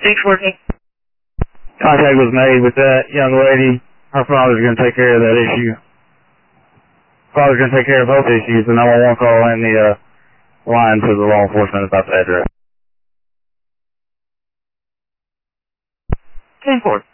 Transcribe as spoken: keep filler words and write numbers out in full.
six fourteen. Contact was made with that young lady. Her father's going to take care of that issue. Father's going to take care of both issues, and I won't call in the uh, line to the law enforcement about the address. ten four.